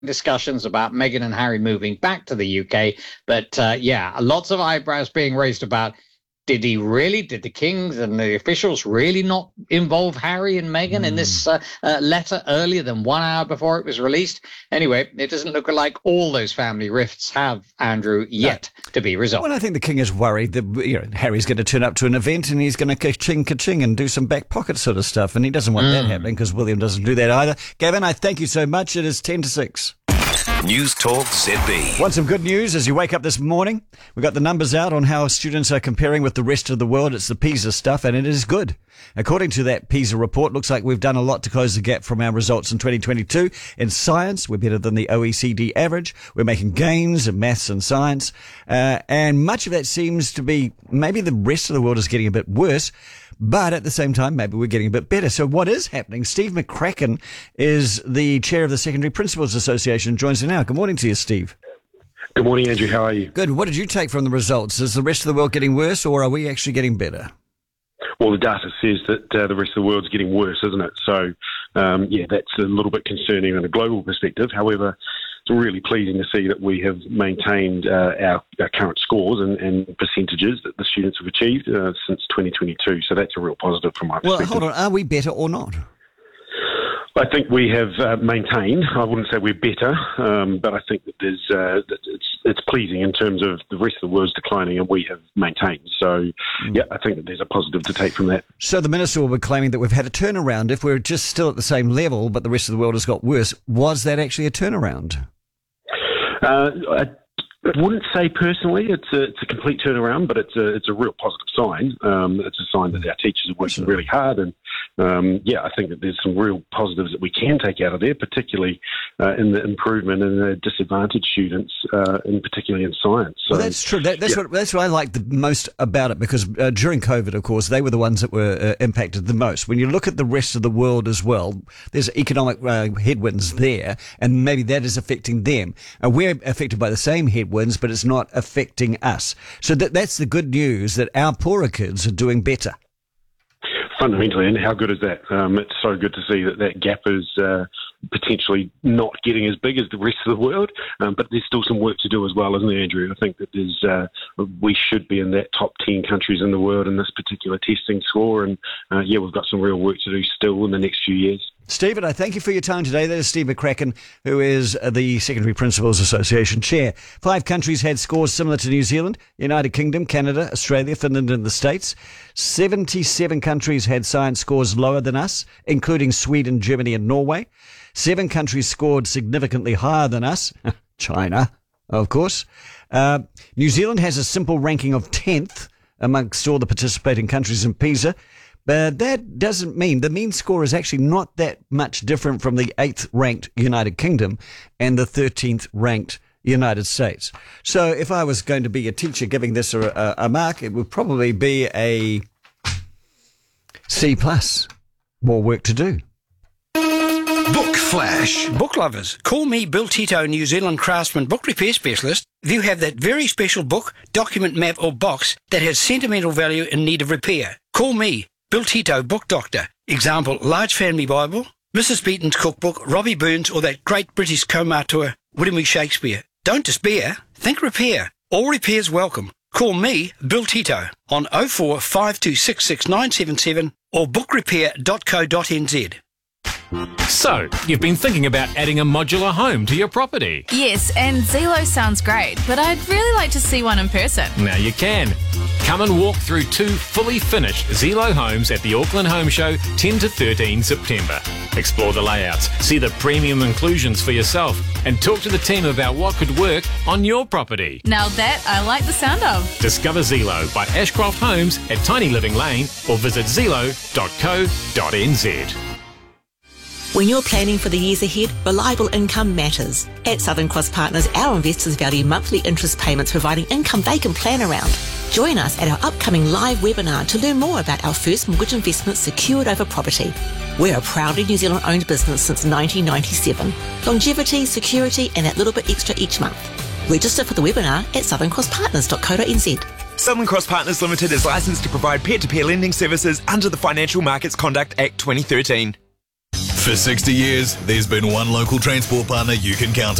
discussions about Meghan and Harry moving back to the UK. But lots of eyebrows being raised about, did the kings and the officials really not involve Harry and Meghan in this letter earlier than 1 hour before it was released? Anyway, it doesn't look like all those family rifts have, Andrew, yet to be resolved. Well, I think the king is worried that Harry's going to turn up to an event and he's going to ka-ching and do some back pocket sort of stuff, and he doesn't want that happening because William doesn't do that either. Gavin, I thank you so much. It is 10 to 6. News Talk ZB. Want some good news as you wake up this morning? We've got the numbers out on how students are comparing with the rest of the world. It's the PISA stuff, and it is good. According to that PISA report, looks like we've done a lot to close the gap from our results in 2022. In science, we're better than the OECD average. We're making gains in maths and science. And much of that seems to be maybe the rest of the world is getting a bit worse. But at the same time, maybe we're getting a bit better. So what is happening? Steve McCracken is the chair of the Secondary Principals Association, joins us now. Good morning to you, Steve. Good morning, Andrew. How are you? Good. What did you take from the results? Is the rest of the world getting worse, or are we actually getting better? Well, the data says that the rest of the world's getting worse, isn't it? So, that's a little bit concerning in a global perspective. However, it's really pleasing to see that we have maintained our current scores and percentages that the students have achieved since 2022. So that's a real positive from my perspective. Well, hold on. Are we better or not? I think we have maintained. I wouldn't say we're better, but I think that it's pleasing in terms of the rest of the world's declining and we have maintained. So, I think that there's a positive to take from that. So the minister will be claiming that we've had a turnaround. If we're just still at the same level, but the rest of the world has got worse, was that actually a turnaround? I wouldn't say personally it's a complete turnaround, but it's a real positive sign. It's a sign that our teachers are working really hard, and I think that there's some real positives that we can take out of there, particularly in the improvement in the disadvantaged students, and particularly in science. So, well, that's true. That's what I like the most about it, because during COVID, of course, they were the ones that were impacted the most. When you look at the rest of the world as well, there's economic headwinds there, and maybe that is affecting them. We're affected by the same headwinds, but it's not affecting us. So that's the good news, that our poorer kids are doing better. Fundamentally, and how good is that? It's so good to see that gap is potentially not getting as big as the rest of the world, but there's still some work to do as well, isn't there, Andrew? I think that we should be in that top 10 countries in the world in this particular testing score, and we've got some real work to do still in the next few years. Stephen, I thank you for your time today. That is Steve McCracken, who is the Secondary Principals Association Chair. 5 countries had scores similar to New Zealand: United Kingdom, Canada, Australia, Finland and the States. 77 countries had science scores lower than us, including Sweden, Germany and Norway. 7 countries scored significantly higher than us. China, of course. New Zealand has a simple ranking of 10th amongst all the participating countries in PISA. But that doesn't mean the mean score is actually not that much different from the 8th ranked United Kingdom and the 13th ranked United States. So if I was going to be a teacher giving this a mark, it would probably be a C+. More work to do. Book Flash. Book lovers, call me Bill Tito, New Zealand craftsman book repair specialist. If you have that very special book, document, map or box that has sentimental value in need of repair, call me, Bill Tito, book doctor. Example, Large Family Bible, Mrs. Beeton's cookbook, Robbie Burns or that great British co-auteur, William E. Shakespeare. Don't despair, think repair. All repairs welcome. Call me, Bill Tito, on 04 5266 977 or bookrepair.co.nz. So, you've been thinking about adding a modular home to your property? Yes, and Zelo sounds great, but I'd really like to see one in person. Now you can. Come and walk through 2 fully finished Zelo homes at the Auckland Home Show 10 to 13 September. Explore the layouts, see the premium inclusions for yourself, and talk to the team about what could work on your property. Now that I like the sound of. Discover Zelo by Ashcroft Homes at Tiny Living Lane or visit zelo.co.nz. When you're planning for the years ahead, reliable income matters. At Southern Cross Partners, our investors value monthly interest payments, providing income they can plan around. Join us at our upcoming live webinar to learn more about our first mortgage investment secured over property. We're a proudly New Zealand-owned business since 1997. Longevity, security and that little bit extra each month. Register for the webinar at southerncrosspartners.co.nz. Southern Cross Partners Limited is licensed to provide peer-to-peer lending services under the Financial Markets Conduct Act 2013. For 60 years, there's been one local transport partner you can count